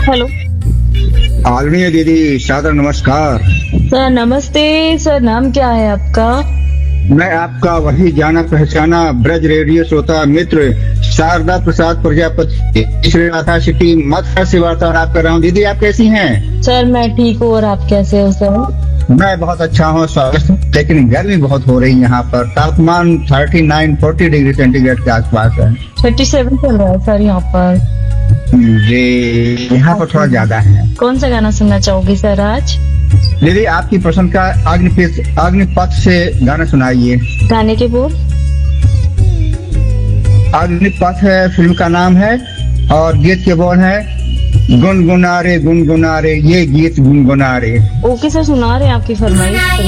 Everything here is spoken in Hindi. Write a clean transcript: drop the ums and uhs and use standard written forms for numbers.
हेलो। आदरणीय दीदी, सादर नमस्कार। सर नमस्ते। सर नाम क्या है आपका? मैं आपका वही जाना पहचाना ब्रज रेडियो श्रोता मित्र शारदा प्रसाद प्रजापति श्रीनाथा सिटी मथुरा से वार्तालाप कर रहा हूँ। दीदी, आप कैसी हैं? सर मैं ठीक हूँ, और आप कैसे हो सर? मैं बहुत अच्छा हूँ, स्वस्थ, लेकिन गर्मी बहुत हो रही है यहाँ पर। तापमान 39-40 डिग्री सेंटीग्रेड के आसपास है। 37 चल रहा है सर यहाँ पर। जी, यहाँ पर थोड़ा ज्यादा है। कौन सा गाना सुनना चाहोगे सर आज? दीदी, आपकी पसंद का अग्निपथ से गाना सुनाइए। गाने के बोल? अग्निपथ है फिल्म का नाम है, और गीत के बोल है गुनगुना रे, ये गीत गुनगुना रे। ओके सर, सुना रहे हैं आपकी फरमाइश।